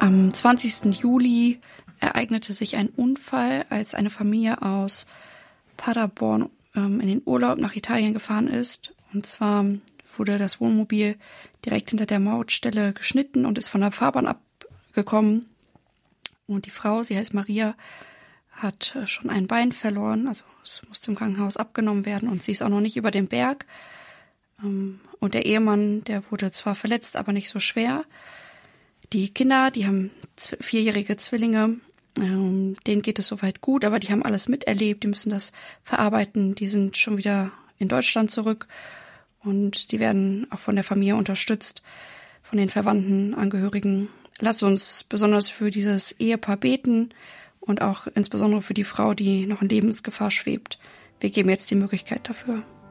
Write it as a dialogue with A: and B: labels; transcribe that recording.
A: Am 20. Juli ereignete sich ein Unfall, als eine Familie aus Paderborn in den Urlaub nach Italien gefahren ist. Und zwar wurde das Wohnmobil direkt hinter der Mautstelle geschnitten und ist von der Fahrbahn abgekommen. Und die Frau, sie heißt Maria, hat schon ein Bein verloren. Also es musste im Krankenhaus abgenommen werden und sie ist auch noch nicht über den Berg. Und der Ehemann, der wurde zwar verletzt, aber nicht so schwer. Die Kinder, die haben 4-jährige Zwillinge, denen geht es soweit gut, aber die haben alles miterlebt, die müssen das verarbeiten, die sind schon wieder in Deutschland zurück und die werden auch von der Familie unterstützt, von den Verwandten, Angehörigen. Lass uns besonders für dieses Ehepaar beten und auch insbesondere für die Frau, die noch in Lebensgefahr schwebt. Wir geben jetzt die Möglichkeit dafür.